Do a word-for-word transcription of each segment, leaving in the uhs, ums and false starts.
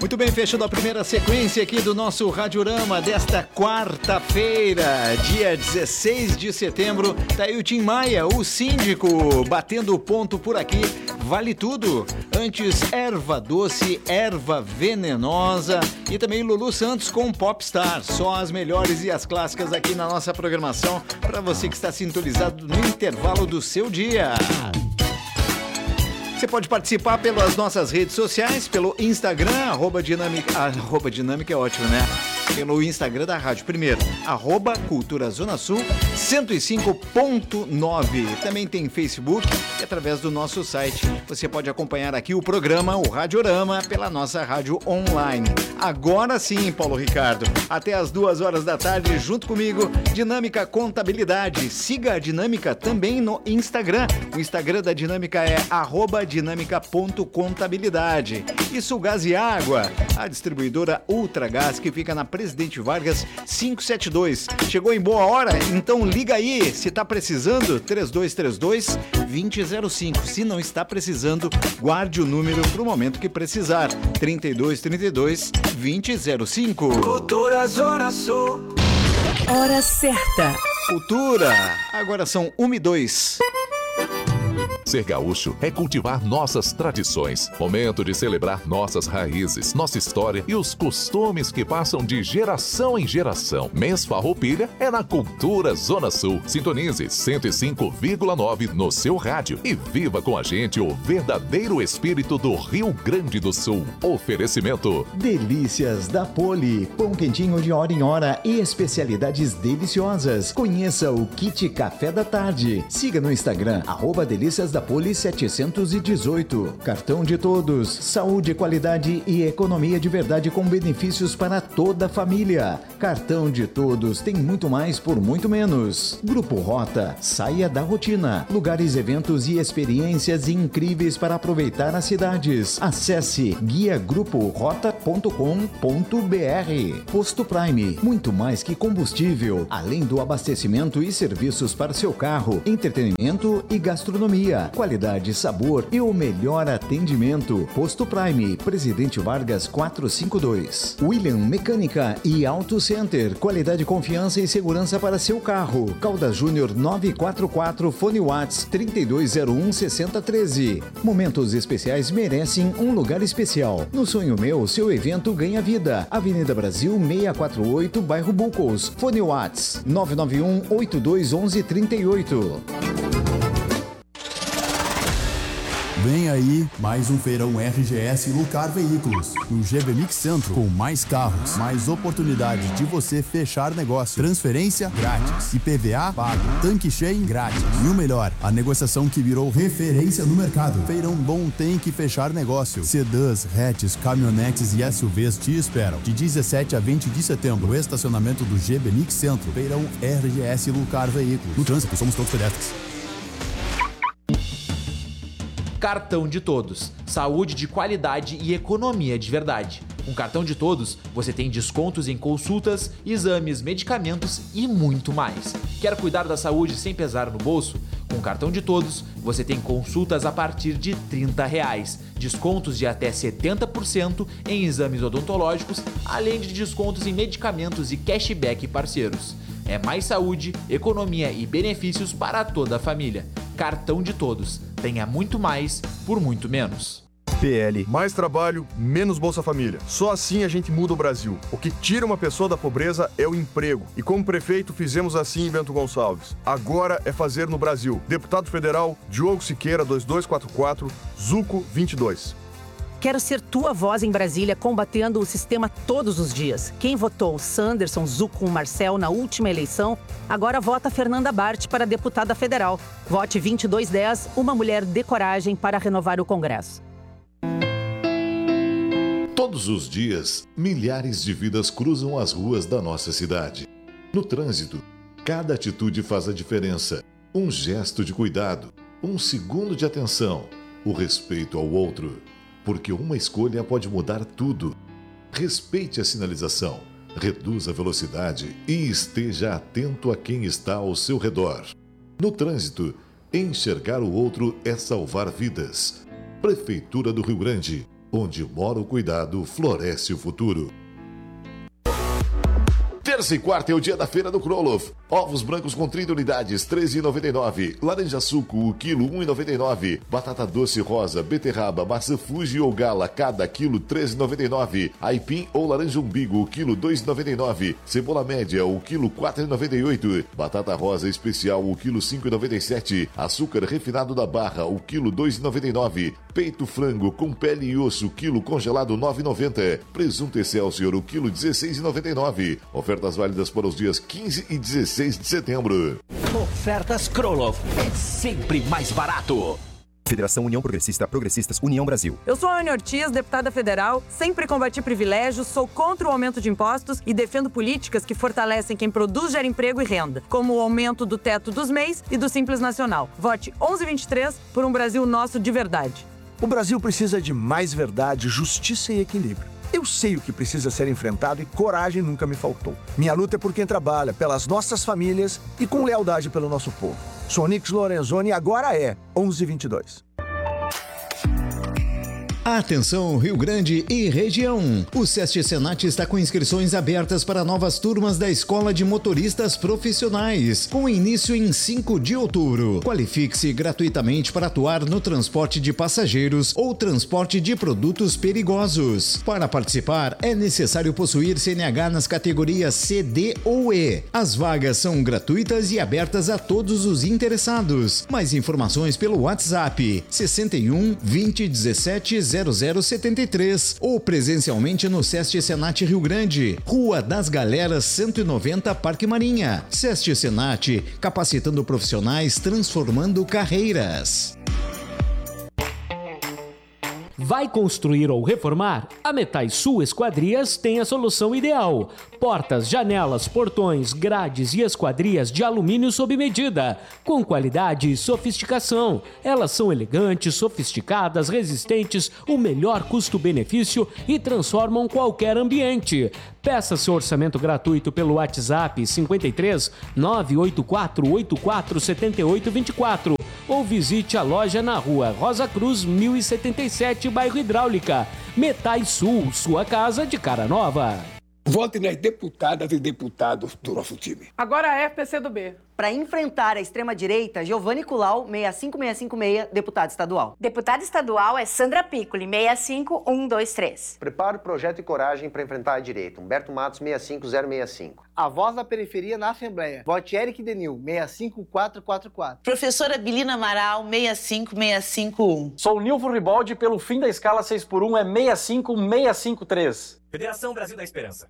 Muito bem, fechando a primeira sequência aqui do nosso Radiorama desta quarta-feira, dia dezesseis de setembro. Tá aí o Tim Maia, o síndico, batendo o ponto por aqui. Vale tudo. Antes, erva doce, erva venenosa e também Lulu Santos com Popstar. Só as melhores e as clássicas aqui na nossa programação para você que está sintonizado no intervalo do seu dia. Você pode participar pelas nossas redes sociais, pelo Instagram, arroba dinâmica, arroba dinâmica é ótimo, né? Pelo Instagram da rádio. Primeiro, arroba Cultura Zona Sul cento e cinco ponto nove. Também tem Facebook e através do nosso site. Você pode acompanhar aqui o programa, o Radiorama, pela nossa rádio online. Agora sim, Paulo Ricardo, até as duas horas da tarde, junto comigo, Dinâmica Contabilidade. Siga a Dinâmica também no Instagram. O Instagram da Dinâmica é arroba dinâmica.contabilidade. E Sulgás e Água, a distribuidora Ultragás que fica na Presidente Vargas quinhentos e setenta e dois. Chegou em boa hora? Então liga aí. Se está precisando, três dois três dois, dois zero zero cinco. Se não está precisando, guarde o número para o momento que precisar. trinta e dois, trinta e dois, vinte zero cinco. Cultura Zona Sul. Hora certa. Cultura. Agora são uma e dois. Ser gaúcho é cultivar nossas tradições. Momento de celebrar nossas raízes, nossa história e os costumes que passam de geração em geração. Mês Farroupilha é na Cultura Zona Sul. Sintonize cento e cinco vírgula nove no seu rádio e viva com a gente o verdadeiro espírito do Rio Grande do Sul. Oferecimento: Delícias da Poli, pão quentinho de hora em hora e especialidades deliciosas. Conheça o Kit Café da Tarde. Siga no Instagram, arroba Delícias da Poli setecentos e dezoito. Cartão de Todos. Saúde, qualidade e economia de verdade com benefícios para toda a família. Cartão de Todos tem muito mais por muito menos. Grupo Rota. Saia da rotina. Lugares, eventos e experiências incríveis para aproveitar as cidades. Acesse guia grupo rota ponto com ponto b r. Posto Prime. Muito mais que combustível. Além do abastecimento e serviços para seu carro, entretenimento e gastronomia. Qualidade, sabor e o melhor atendimento. Posto Prime, Presidente Vargas quatrocentos e cinquenta e dois. William Mecânica e Auto Center. Qualidade, confiança e segurança para seu carro. Caldas Júnior novecentos e quarenta e quatro, fone Whats trinta e dois zero um, sessenta e três. Momentos especiais merecem um lugar especial. No Sonho Meu, seu evento ganha vida. Avenida Brasil seiscentos e quarenta e oito, bairro Bucos. Fone Whats nove nove um, oito dois um um, três oito. Vem aí mais um feirão R G S Lucar Veículos, no G B Mix Centro, com mais carros, mais oportunidade de você fechar negócio, transferência grátis, I P V A pago, tanque cheio grátis. E o melhor, a negociação que virou referência no mercado. Feirão bom tem que fechar negócio. Sedãs, hatches, caminhonetes e S U Vs te esperam. De dezessete a vinte de setembro, o estacionamento do G B Mix Centro, feirão R G S Lucar Veículos. No trânsito, somos todos pedestres. Cartão de Todos. Saúde de qualidade e economia de verdade. Com Cartão de Todos, você tem descontos em consultas, exames, medicamentos e muito mais. Quer cuidar da saúde sem pesar no bolso? Com Cartão de Todos, você tem consultas a partir de trinta reais, descontos de até setenta por cento em exames odontológicos, além de descontos em medicamentos e cashback parceiros. É mais saúde, economia e benefícios para toda a família. Cartão de Todos. Tenha muito mais por muito menos. P L. Mais trabalho, menos Bolsa Família. Só assim a gente muda o Brasil. O que tira uma pessoa da pobreza é o emprego. E como prefeito fizemos assim em Bento Gonçalves. Agora é fazer no Brasil. Deputado Federal, Diogo Siqueira, dois dois quatro quatro, Zuco vinte e dois. Quero ser tua voz em Brasília, combatendo o sistema todos os dias. Quem votou Sanderson, Zuco, Marcel na última eleição, agora vota Fernanda Bart para deputada federal. Vote vinte e dois dez, uma mulher de coragem para renovar o Congresso. Todos os dias, milhares de vidas cruzam as ruas da nossa cidade. No trânsito, cada atitude faz a diferença. Um gesto de cuidado, um segundo de atenção, o respeito ao outro. Porque uma escolha pode mudar tudo. Respeite a sinalização, reduza a velocidade e esteja atento a quem está ao seu redor. No trânsito, enxergar o outro é salvar vidas. Prefeitura do Rio Grande. Onde mora o cuidado, floresce o futuro. Terça e quarta é o dia da feira do Kroloff. Ovos brancos com trinta unidades, treze reais e noventa e nove centavos. Laranja suco, o quilo, um real e noventa e nove centavos. Batata doce rosa, beterraba, maçã Fuji ou gala, cada quilo, treze reais e noventa e nove centavos. Aipim ou laranja umbigo, o quilo, dois reais e noventa e nove centavos. Cebola média, o quilo, quatro reais e noventa e oito centavos. Batata rosa especial, o quilo, cinco reais e noventa e sete centavos. Açúcar refinado da Barra, o quilo, dois reais e noventa e nove centavos. Peito frango com pele e osso, quilo congelado, nove reais e noventa centavos. Presunto Excelsior, o quilo, dezesseis reais e noventa e nove centavos. Ofertas válidas para os dias quinze e dezesseis de setembro. Ofertas Kroloff é sempre mais barato. Federação União Progressista Progressistas União Brasil. Eu sou a Ana Ortiz, deputada federal, sempre combati privilégios, sou contra o aumento de impostos e defendo políticas que fortalecem quem produz, gera emprego e renda, como o aumento do teto dos M E Is e do Simples Nacional. Vote onze vinte e três por um Brasil nosso de verdade. O Brasil precisa de mais verdade, justiça e equilíbrio. Eu sei o que precisa ser enfrentado e coragem nunca me faltou. Minha luta é por quem trabalha, pelas nossas famílias e com lealdade pelo nosso povo. Sou Nix Lorenzoni e agora é onze vinte e dois. Atenção, Rio Grande e região. O SESC Senat está com inscrições abertas para novas turmas da Escola de Motoristas Profissionais, com início em cinco de outubro. Qualifique-se gratuitamente para atuar no transporte de passageiros ou transporte de produtos perigosos. Para participar, é necessário possuir C N H nas categorias C, D ou E. As vagas são gratuitas e abertas a todos os interessados. Mais informações pelo WhatsApp sessenta e um, vinte, dezessete, zero zero setenta e três ou presencialmente no SESC Senat Rio Grande, Rua das Galeras cento e noventa, Parque Marinha. SESC Senat, capacitando profissionais, transformando carreiras. Vai construir ou reformar? A Metais Sul Esquadrias tem a solução ideal. Portas, janelas, portões, grades e esquadrias de alumínio sob medida, com qualidade e sofisticação. Elas são elegantes, sofisticadas, resistentes, o melhor custo-benefício e transformam qualquer ambiente. Peça seu orçamento gratuito pelo WhatsApp cinquenta e três, nove oito quatro oito quatro sete oito dois quatro ou visite a loja na Rua Rosa Cruz mil e setenta e sete, Bairro Hidráulica. Metais Sul, sua casa de cara nova. Vote nas deputadas e deputados do nosso time. Agora é P C do B. Para enfrentar a extrema-direita, Giovanni Culau, seis cinco seis cinco seis, deputado estadual. Deputada estadual é Sandra Piccoli, seis cinco um dois três. Prepare projeto e coragem para enfrentar a direita. Humberto Matos, seis cinco zero seis cinco. A voz da periferia na Assembleia. Vote Eric Denil, seis cinco quatro quatro quatro. Professora Bilina Amaral, seis cinco seis cinco um. Sou Nilvo Ribaldi, pelo fim da escala seis por um é seis cinco seis cinco três. Federação Brasil da Esperança.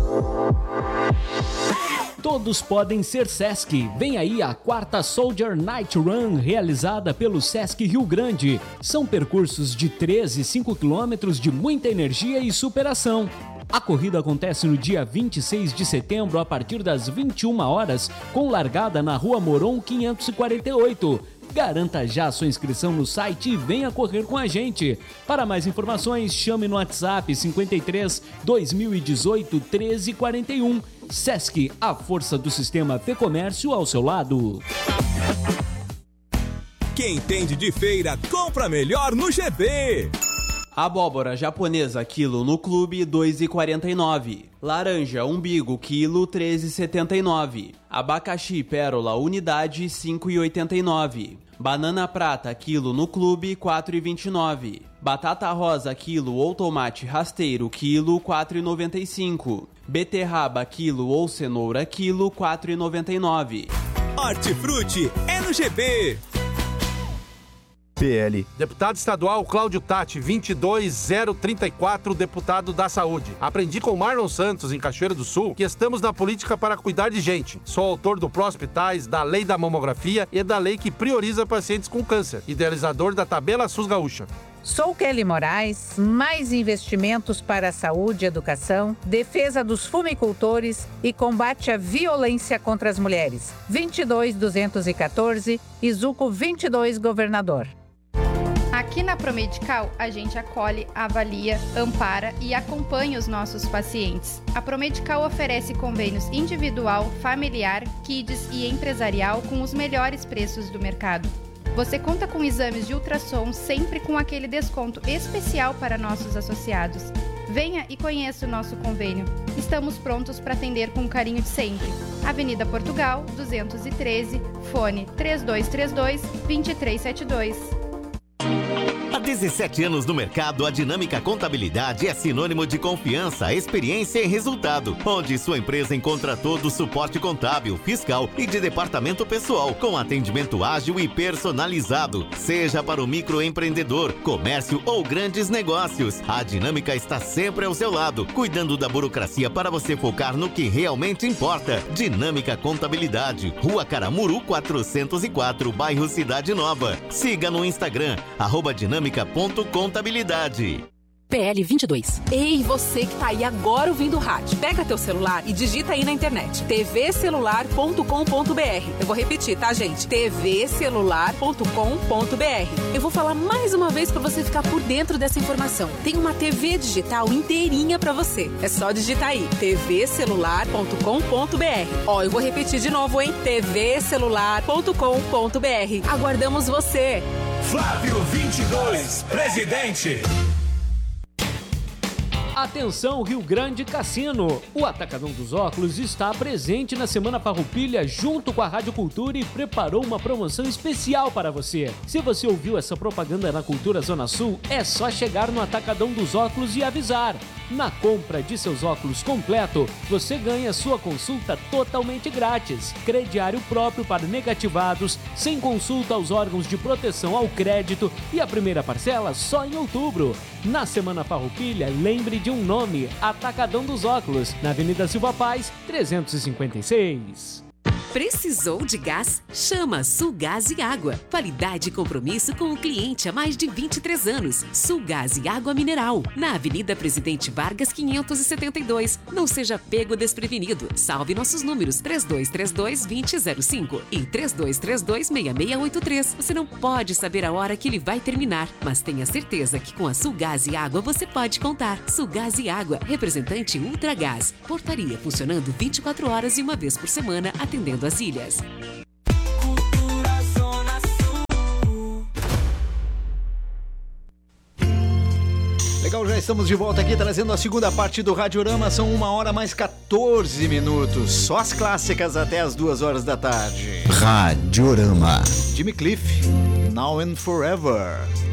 Todos podem ser Sesc. Vem aí a quarta Soldier Night Run, realizada pelo Sesc Rio Grande. São percursos de treze e cinco quilômetros de muita energia e superação. A corrida acontece no dia vinte e seis de setembro, a partir das vinte e uma horas, com largada na Rua Moron quinhentos e quarenta e oito. Garanta já sua inscrição no site e venha correr com a gente. Para mais informações, chame no WhatsApp cinquenta e três, dois mil e dezoito, treze quarenta e um. Sesc, a força do sistema Fê Comércio ao seu lado. Quem entende de feira, compra melhor no G B. Abóbora japonesa, quilo no clube, dois reais e quarenta e nove centavos. Laranja umbigo, quilo, treze reais e setenta e nove centavos. Abacaxi pérola, unidade, cinco reais e oitenta e nove centavos. Banana prata, quilo no clube, quatro reais e vinte e nove centavos. Batata rosa, quilo ou tomate rasteiro, quilo, quatro reais e noventa e cinco centavos. Beterraba, quilo ou cenoura, quilo, quatro reais e noventa e nove centavos. Hortifruti é no G B. P L. Deputado estadual Cláudio Tati, vinte e dois zero trinta e quatro, deputado da Saúde. Aprendi com Marlon Santos, em Cachoeira do Sul, que estamos na política para cuidar de gente. Sou autor do Pró Hospitais, da Lei da Mamografia e da lei que prioriza pacientes com câncer. Idealizador da Tabela SUS Gaúcha. Sou Kelly Moraes, mais investimentos para a saúde e educação, defesa dos fumicultores e combate à violência contra as mulheres. vinte e dois duzentos e quatorze, Izuco vinte e dois, Governador. Aqui na Promedical, a gente acolhe, avalia, ampara e acompanha os nossos pacientes. A Promedical oferece convênios individual, familiar, kids e empresarial com os melhores preços do mercado. Você conta com exames de ultrassom sempre com aquele desconto especial para nossos associados. Venha e conheça o nosso convênio. Estamos prontos para atender com o carinho de sempre. Avenida Portugal, duzentos e treze, fone três dois três dois, dois três sete dois. Há dezessete anos no mercado, a Dinâmica Contabilidade é sinônimo de confiança, experiência e resultado, onde sua empresa encontra todo o suporte contábil, fiscal e de departamento pessoal, com atendimento ágil e personalizado, seja para o microempreendedor, comércio ou grandes negócios. A Dinâmica está sempre ao seu lado, cuidando da burocracia para você focar no que realmente importa. Dinâmica Contabilidade, Rua Caramuru quatrocentos e quatro, bairro Cidade Nova. Siga no Instagram, arroba dinâmica ponto contabilidade. P L vinte e dois. Ei, você que tá aí agora ouvindo o rádio. Pega teu celular e digita aí na internet. t v celular ponto com ponto b r. Eu vou repetir, tá, gente? t v celular ponto com ponto b r. Eu vou falar mais uma vez pra você ficar por dentro dessa informação. Tem uma T V digital inteirinha pra você. É só digitar aí. t v celular ponto com ponto b r. Ó, eu vou repetir de novo, hein? t v celular ponto com ponto b r. Aguardamos você. Flávio vinte e dois, presidente. Atenção, Rio Grande Cassino! O Atacadão dos Óculos está presente na Semana Farroupilha junto com a Rádio Cultura e preparou uma promoção especial para você. Se você ouviu essa propaganda na Cultura Zona Sul, é só chegar no Atacadão dos Óculos e avisar. Na compra de seus óculos completo, você ganha sua consulta totalmente grátis, crediário próprio para negativados, sem consulta aos órgãos de proteção ao crédito e a primeira parcela só em outubro. Na Semana Farroupilha, lembre de um nome, Atacadão dos Óculos, na Avenida Silva Paz, trezentos e cinquenta e seis. Precisou de gás? Chama Sulgás e Água. Qualidade e compromisso com o cliente há mais de vinte e três anos. Sulgás e Água Mineral, na Avenida Presidente Vargas, quinhentos e setenta e dois. Não seja pego desprevenido. Salve nossos números três dois três dois, dois zero zero cinco e três dois três dois, seis seis oito três. Você não pode saber a hora que ele vai terminar, mas tenha certeza que com a Sulgás e Água você pode contar. Sulgás e Água, representante Ultragás. Portaria funcionando vinte e quatro horas e uma vez por semana, atendendo as ilhas. Legal, já estamos de volta aqui trazendo a segunda parte do Radiorama. São uma hora mais quatorze minutos. Só as clássicas até as duas horas da tarde. Radiorama. Jimmy Cliff, Now and Forever.